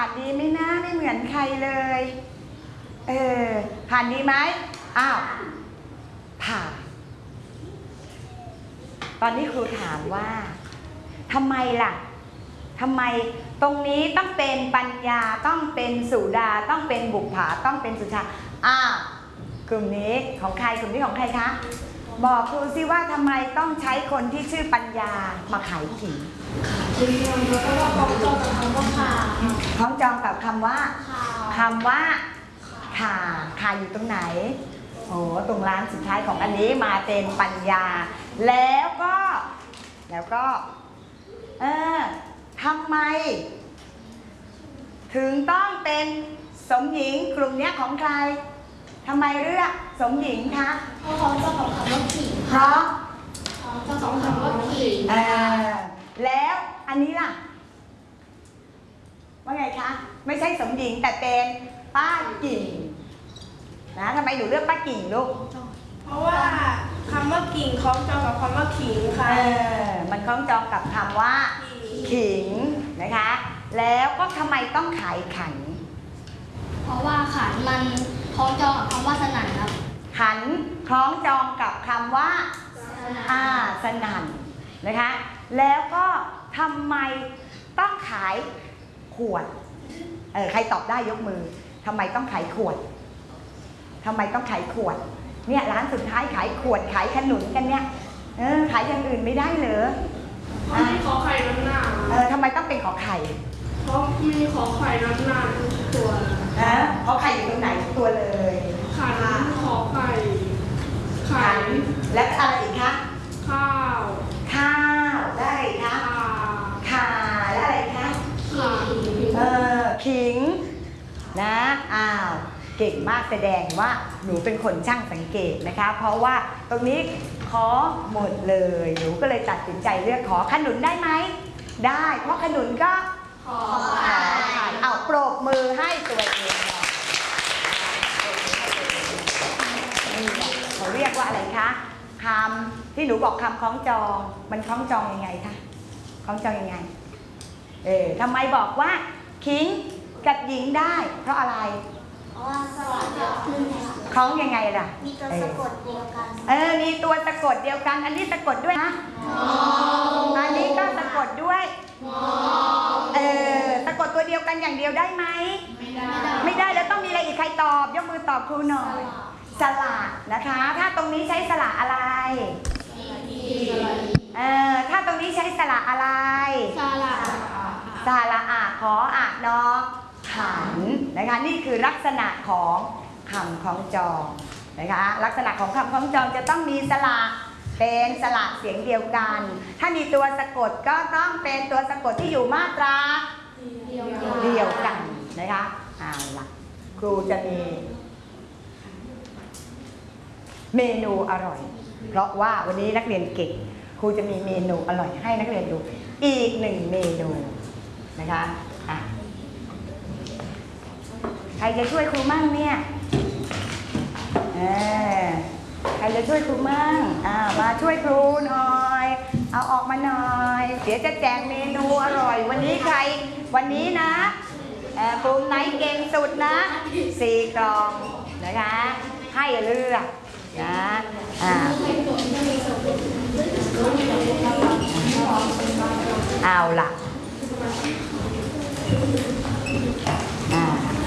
ดีไหมนะไม่เหมือนใครเลยผ่านดีไหมอ้าวผ่านตอนนี้ครูถามว่าทำไมล่ะทำไมตรงนี้ต้องเป็นปัญญาต้องเป็นสุดาต้องเป็นบุปผาต้องเป็นสุชาอ้าวกลุ่มนี้ของใครกลุ่มนี้ของใครคะบอกครูซิว่าทำไมต้องใช้คนที่ชื่อปัญญามาไขขิงคล้องจองกับคำว่าขาอยู่ตรงไหนโอ้ตรงร้านสุดท้ายของอันนี้มาเป็นปัญญาแล้วก็ทำไมถึงต้องเป็นสมหญิงกลุ่มนี้ของใครทำไมเลือกสมหญิงคะเพราะเขาเจ้าของคำว่าขิงเพราะเจ้าของคำว่าขิงแล้วอันนี้ล่ะว่าไงคะไม่ใช่สมหญิงแต่เป็นป้ากิ่งนะทำไมหนูเลือกป้ากิ่งลูกเพราะว่าคำว่ากิ่งคล้องจองกับคำว่าขิงค่ะมันคล้องจองกับคำว่าขิงนะคะแล้วก็ทำไมต้องขายขันเพราะว่าขันมันคล้องจองกับคำว่าสนั่นครับขันคล้องจองกับคำว่าสนั่นนะคะแล้วก็ทำไมต้องขายขวดใครตอบได้ยกมือทำไมต้องขายขวดทำไมต้องขายขวดเนี่ยร้านสุดท้ายขายขวดขายขนุนกันเนี่ยขายอย่างอื่นไม่ได้เหรอมีขอไข่น้ำหน้าทำไมต้องเป็นขอไข่เพราะมีขอไข่น้ำหน้าทุกตัวขอไข่อยู่ตรงไหนทุกตัวเลยขันขอไข่ขันและอะไรอีกคะข้าวและอะไรคะขาและอะไรคะขิงนะเก่งมากแสดงว่าหนูเป็นคนช่างสังเกตนะคะเพราะว่าตรงนี้ขอหมดเลยหนูก็เลยตัดสินใจเลือกขอขนุนได้ไหมได้เพราะขนุนก็ขอเอาปรบมือให้ตัวเองนี่แหละเขาเรียกว่าอะไรคะคำที่หนูบอกคำคล้องจองมันคล้องจองยังไงคะคล้องจองยังไงทำไมบอกว่าขิงกับหญิงได้เพราะอะไรเพราะว่าสระเดียวขึ้นคล้องยังไงล่ะมีตัวสะกดเดียวกันมีตัวสะกดเดียวกันอันนี้สะกดด้วยนะอันนี้ก็สะกดด้วยสะกดตัวเดียวกันอย่างเดียวได้ไหมไม่ได้แล้วต้องมีอะไรอีกใครตอบยกมือตอบครูหน่อยสระนะคะถ้าตรงนี้ใช้สระอะไรถ้าตรงนี้ใช้สระอะไรสระขอนอขันนะคะนี่คือลักษณะของคำคล้องจองนะคะลักษณะของคำคล้องจองจะต้องมีสระเป็นสระเสียงเดียวกันถ้ามีตัวสะกดก็ต้องเป็นตัวสะกดที่อยู่มาตราเดียวกันนะคะเอาล่ะครูจะมีเมนูอร่อยเพราะว่าวันนี้นักเรียนเก่งครูจะมีเมนูอร่อยให้นักเรียนดูอีกหนึ่งเมนูนะคะใครจะช่วยครูมั่งเนี่ยใครจะช่วยครูมั่งมาช่วยครูหน่อยเอาออกมาหน่อยเดี๋ยวจะแจกเมนูอร่อยวันนี้นะกลุ่มไหนเก่งสุดนะ4 กล่องนะคะให้เลือกนะเอาล่ะ